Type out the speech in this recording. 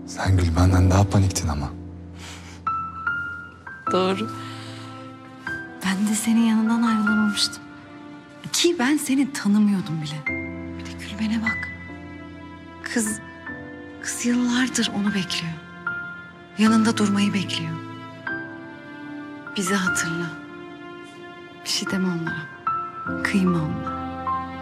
Sen Gül benden daha paniktin ama. Doğru. Ben de senin yanından ayrılamamıştım. Ki ben seni tanımıyordum bile. Bir de Gülben'e bak. Kız yıllardır onu bekliyor. Yanında durmayı bekliyor. Bizi hatırla. Bir şey deme onlara. Kıyma onlara.